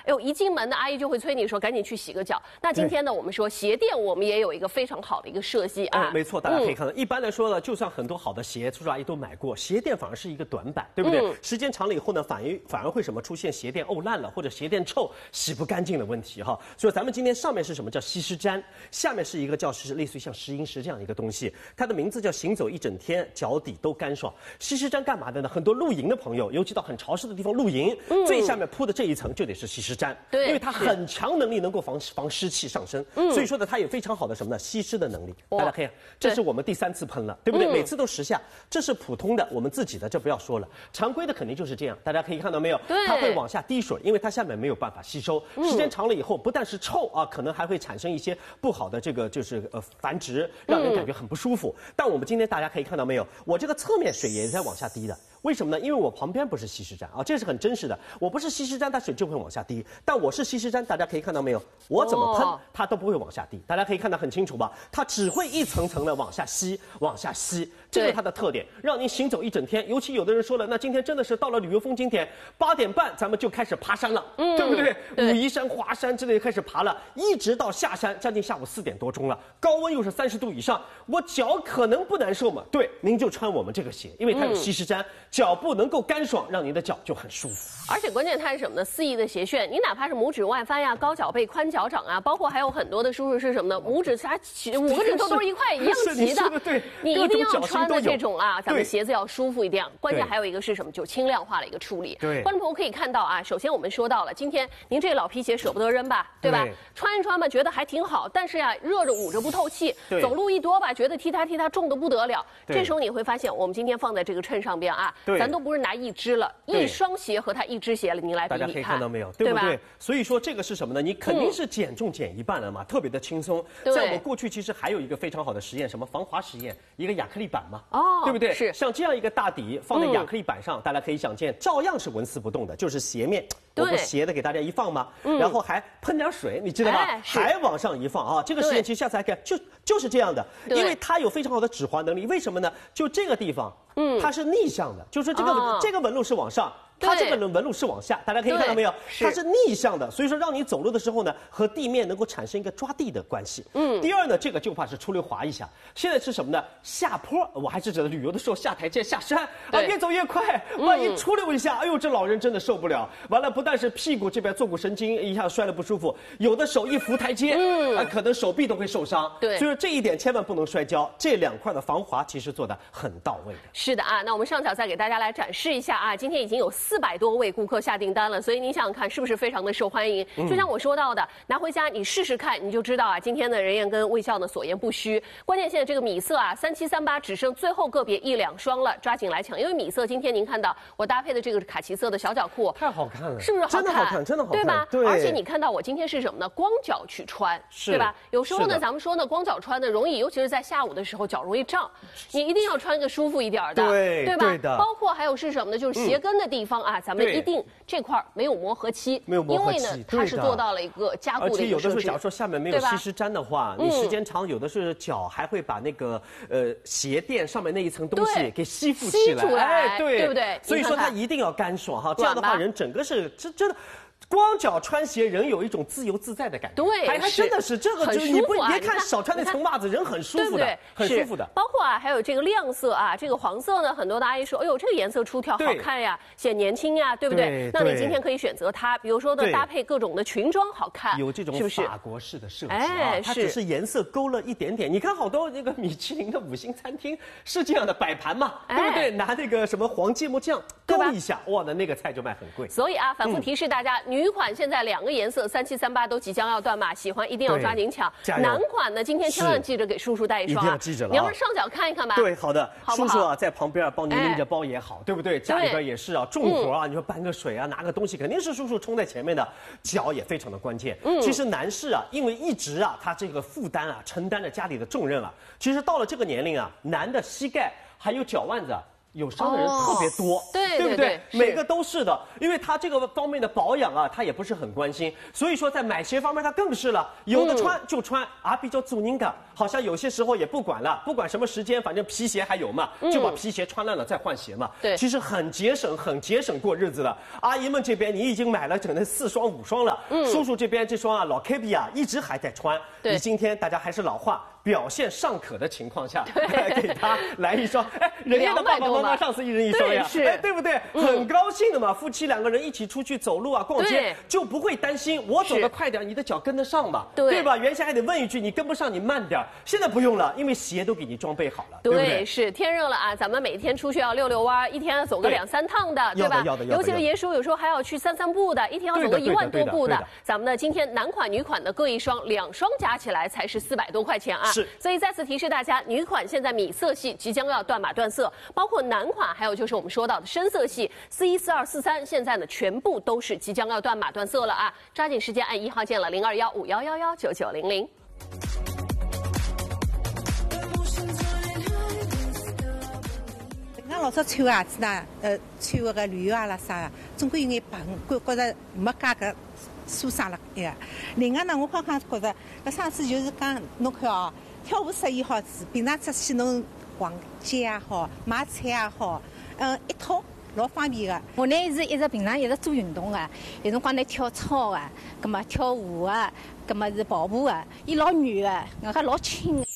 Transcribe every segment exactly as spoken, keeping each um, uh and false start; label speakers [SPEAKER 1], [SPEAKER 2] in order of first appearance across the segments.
[SPEAKER 1] 哎呦，一进门的阿姨就会催你说赶紧去洗个脚。那今天呢，我们说鞋垫我们也有一个非常好的一个设计啊。
[SPEAKER 2] 哎，没错，大家可以看到，嗯、一般来说呢，就算很多好的鞋，叔叔阿姨都买过，鞋垫反而是一个短板，对不对？嗯、时间长了以后呢，反而反而会什么出现鞋垫沤烂了或者鞋垫臭、洗不干净的问题哈。所以咱们今天上面是什么叫吸湿毡，下面是一个叫是类似于像石英石这样一个东西，它的名字叫行走一整天，脚底都干爽。吸湿毡干嘛的呢？很多露营的朋友，尤其到很潮湿的地方露营，嗯、最下面铺的这一层就得是吸湿毡，
[SPEAKER 1] 对，
[SPEAKER 2] 因为它很强能力能够防防湿气上升，嗯、所以说呢，它有非常好的什么呢？吸湿的能力。大家看，这是我们第三次喷了，对不对？嗯、每次都十下，这是普通的，我们自己的，这不要说了。常规的肯定就是这样，大家可以看到没有？它会往下滴水，因为它下面没有办法吸收，嗯、时间长了以后，不但是臭啊，可能还会产生一些不好的这个就是呃繁殖，让人感觉很不舒服。嗯、但我们今天大家可以看到没有？我这个侧面水也在往下滴的。为什么呢？因为我旁边不是吸湿毡啊，这是很真实的。我不是吸湿毡，它水就会往下滴；但我是吸湿毡，大家可以看到没有？我怎么喷，它都不会往下滴。大家可以看得很清楚吧？它只会一层层的往下吸，往下吸，这是它的特点，让您行走一整天。尤其有的人说了，那今天真的是到了旅游风景点，八点半咱们就开始爬山了，嗯、对不对？武夷山、华山之类开始爬了，一直到下山，将近下午四点多钟了，高温又是三十度以上，我脚可能不难受嘛？对，您就穿我们这个鞋，因为它有吸湿毡。嗯脚部能够干爽，让您的脚就很舒服。
[SPEAKER 1] 而且关键它是什么呢？四翼的鞋楦，你哪怕是拇指外翻呀、高脚背、宽脚掌啊，包括还有很多的叔叔是什么呢？拇指它五个指头都是一块一样齐的。
[SPEAKER 2] 对，
[SPEAKER 1] 你一定要穿的这种啊，咱们鞋子要舒服一点。关键还有一个是什么？就轻量化的一个处理。
[SPEAKER 2] 对，
[SPEAKER 1] 观众朋友可以看到啊，首先我们说到了，今天您这老皮鞋舍不得扔吧，对吧？穿一穿吧，觉得还挺好，但是呀，热着捂着不透气，走路一多吧，觉得踢踏踢踏重的不得了。这时候你会发现，我们今天放在这个衬上边啊。咱都不是拿一只了，一双鞋和它一只鞋了，您来比比看，
[SPEAKER 2] 大家可以看到没有，对不对？所以说这个是什么呢？你肯定是减重减一半了嘛，嗯、特别的轻松。在我们过去其实还有一个非常好的实验，什么防滑实验，一个亚克力板嘛，哦，对不对？是像这样一个大底放在亚克力板上，嗯、大家可以想见，照样是纹丝不动的，就是鞋面，我不斜的给大家一放嘛，嗯、然后还喷点水，你知道吗？哎、还往上一放啊，这个实验其实下次还看，就就是这样的，因为它有非常好的止滑能力。为什么呢？就这个地方。嗯，它是逆向的，就是说这个、哦、这个纹路是往上，它这个纹路是往下，大家可以看到没有？它是逆向的，所以说让你走路的时候呢，和地面能够产生一个抓地的关系。嗯，第二呢，这个就怕是出溜滑一下。现在是什么呢？下坡，我还是指的旅游的时候下台阶下山啊，越走越快，万一出溜一下，哎呦，这老人真的受不了。完了，不但是屁股这边坐骨神经一下摔了不舒服，有的手一扶台阶，嗯，啊，可能手臂都会受伤。对，所以说这一点千万不能摔跤。这两块的防滑其实做的很到位的。
[SPEAKER 1] 是的啊，那我们上脚再给大家来展示一下啊，今天已经有四百多位顾客下订单了，所以您想想看，是不是非常的受欢迎？嗯、就像我说到的，拿回家你试试看，你就知道啊，今天的人言跟微笑呢所言不虚。关键现在这个米色啊，三七三八只剩最后个别一两双了，抓紧来抢，因为米色今天您看到我搭配的这个卡其色的小脚裤，
[SPEAKER 2] 太好看了，
[SPEAKER 1] 是不是好看？
[SPEAKER 2] 真的好看，真的好看，
[SPEAKER 1] 对吧？
[SPEAKER 2] 对。
[SPEAKER 1] 而且你看到我今天是什么呢？光脚去穿，对吧？有时候呢，咱们说呢，光脚穿呢容易，尤其是在下午的时候脚容易胀，你一定要穿个舒服一点的，
[SPEAKER 2] 对，
[SPEAKER 1] 对吧？
[SPEAKER 2] 对的。
[SPEAKER 1] 包括还有是什么呢？就是鞋跟的地方啊，嗯、咱们一定这块没有磨合期，
[SPEAKER 2] 没有磨合期，
[SPEAKER 1] 因为呢，它是做到了一个加固的一个设置。
[SPEAKER 2] 而且有的时候，假如说下面没有吸湿毡的话，你时间长，有的是脚还会把那个呃鞋垫上面那一层东西给吸附起来，
[SPEAKER 1] 哎，对，对不对？
[SPEAKER 2] 所以说它一定要干爽哈，这样的话人整个是真真的。光脚穿鞋，人有一种自由自在的感觉。
[SPEAKER 1] 对，
[SPEAKER 2] 还还真的是这个，就是你不别看少穿那层袜子，人很舒服的，很舒服的。
[SPEAKER 1] 包括啊，还有这个亮色啊，这个黄色呢，很多的阿姨说，哎呦，这个颜色出挑，好看呀，显年轻呀，对不对？那你今天可以选择它，比如说呢，搭配各种的裙装，好看，
[SPEAKER 2] 有这种法国式的设计
[SPEAKER 1] 啊，
[SPEAKER 2] 它只是颜色勾了一点点。你看好多那个米其林的五星餐厅是这样的摆盘嘛，对不对？拿那个什么黄芥末酱勾一下，哇，那那个菜就卖很贵。
[SPEAKER 1] 所以啊，反复提示大家，女款现在两。两个颜色三七三八都即将要断码，喜欢一定要抓紧抢。男款呢，今天千万记着给叔叔带一双、啊，
[SPEAKER 2] 一定要记着了、啊。
[SPEAKER 1] 你要不上脚看一看吧？
[SPEAKER 2] 对，好的。
[SPEAKER 1] 好不好
[SPEAKER 2] 叔叔啊，在旁边帮您拎着包也好，哎、对不对？家里边也是啊，重活啊，嗯、你说搬个水啊，拿个东西，肯定是叔叔冲在前面的，脚也非常的关键。嗯，其实男士啊，因为一直啊，他这个负担啊，承担着家里的重任啊，其实到了这个年龄啊，男的膝盖还有脚腕子、啊。 有伤的人特别多，
[SPEAKER 1] 哦、对
[SPEAKER 2] 对不对？
[SPEAKER 1] 对
[SPEAKER 2] 每个都是的，因为他这个方面的保养啊，他也不是很关心，所以说在买鞋方面他更是了，有的穿就穿、嗯、啊，比较祖宁的，好像有些时候也不管了，不管什么时间，反正皮鞋还有嘛，就把皮鞋穿烂了再换鞋嘛。
[SPEAKER 1] 对、嗯，
[SPEAKER 2] 其实很节省，很节省过日子的。阿姨们这边你已经买了整整四双五双了，嗯，叔叔这边这双啊老 K B 啊一直还在穿，你今天大家还是老话。表现尚可的情况下，给他来一双。哎，人家的爸爸妈妈上次一人一双呀，
[SPEAKER 1] 是，
[SPEAKER 2] 哎，对不对？嗯、很高兴的嘛，夫妻两个人一起出去走路啊、逛街，就不会担心我走得快点，你的脚跟得上嘛，对, 对吧？原先还得问一句，你跟不上，你慢点。现在不用了，因为鞋都给你装备好了，对, 对不对？
[SPEAKER 1] 是天热了啊，咱们每天出去要溜溜弯，一天要走个两三趟的， 对, 对吧？
[SPEAKER 2] 要的要的。
[SPEAKER 1] 尤其是爷叔有时候还要去散散步的，一天要走个一万多步的。咱们呢，今天男款、女款的各一双，两双加起来才是四百多块钱啊。
[SPEAKER 2] 是，
[SPEAKER 1] 所以再次提。提示大家，女款现在米色系即将要断码断色，包括男款，还有就是我们说到的深色系四一、四二、四三，现在呢全部都是即将要断码断色了啊！抓紧时间按一号键了，零二幺五幺幺幺九九零零。
[SPEAKER 3] 俺老早穿鞋子呢，呃，穿个个旅游啊啦啥，总归有眼白，觉觉着没介个舒适了呀。另外呢，我刚刚觉着，搿上次就是讲侬看哦。跳舞适宜好子，平常出去侬逛街也好，买菜也好，嗯，一套老方便的。
[SPEAKER 4] 我呢是一直平常一直做运动的，有辰光呢跳操啊，葛么跳舞啊，葛么是跑步啊，伊老软的，我还老轻的。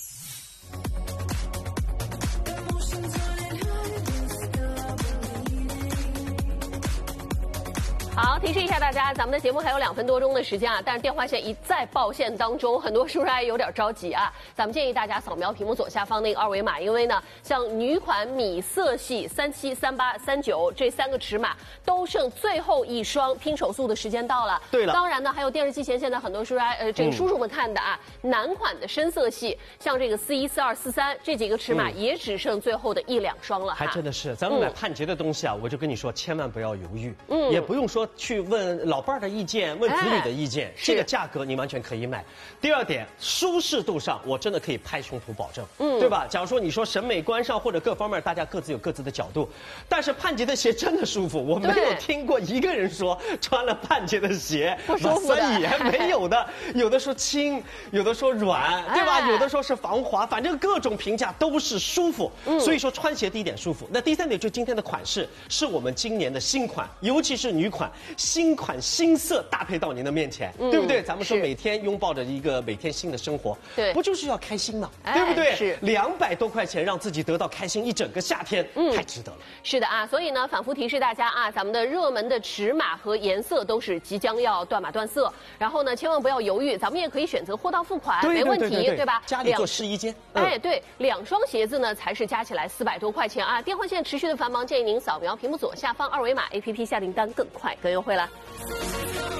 [SPEAKER 1] 好，提示一下大家，咱们的节目还有两分多钟的时间啊，但是电话线一再爆线当中，很多叔叔阿姨有点着急啊。咱们建议大家扫描屏幕左下方那个二维码，因为呢，像女款米色系三七、三八、三九这三个尺码都剩最后一双，拼手速的时间到了。
[SPEAKER 2] 对了，
[SPEAKER 1] 当然呢，还有电视机前现在很多叔叔呃这个叔叔们看的啊，嗯、男款的深色系，像这个四一、四二、四三这几个尺码、嗯、也只剩最后的一两双了。
[SPEAKER 2] 还真的是，咱们买盼节的东西啊，嗯、我就跟你说，千万不要犹豫，嗯，也不用说。去问老伴儿的意见，问子女的意见，哎、这个价格你完全可以买。第二点，舒适度上我真的可以拍胸脯保证，嗯，对吧？假如说你说审美观上或者各方面，大家各自有各自的角度，但是盼节的鞋真的舒服，我没有听过一个人说穿了盼节的鞋
[SPEAKER 1] 不舒服
[SPEAKER 2] 的，也没有的，有的说轻，有的说软，对吧？哎、有的说是防滑，反正各种评价都是舒服。嗯、所以说穿鞋第一点舒服，那第三点就今天的款式是我们今年的新款，尤其是女款。新款新色搭配到您的面前，嗯、对不对？咱们说每天拥抱着一个每天新的生活，
[SPEAKER 1] 对，
[SPEAKER 2] 不就是要开心吗？
[SPEAKER 1] 哎、
[SPEAKER 2] 对不对？
[SPEAKER 1] 是
[SPEAKER 2] 两百多块钱让自己得到开心一整个夏天，嗯，太值得了。
[SPEAKER 1] 是的啊，所以呢，反复提示大家啊，咱们的热门的尺码和颜色都是即将要断码断色，然后呢，千万不要犹豫，咱们也可以选择货到付款，
[SPEAKER 2] 对
[SPEAKER 1] 没问题，
[SPEAKER 2] 对, 对, 对, 对,
[SPEAKER 1] 对吧？
[SPEAKER 2] 家里做试衣间，
[SPEAKER 1] 嗯、哎，对，两双鞋子呢才是加起来四百多块钱啊。电话线持续的繁忙，建议您扫描屏幕左下方二维码 A P P 下订单更快更优惠了。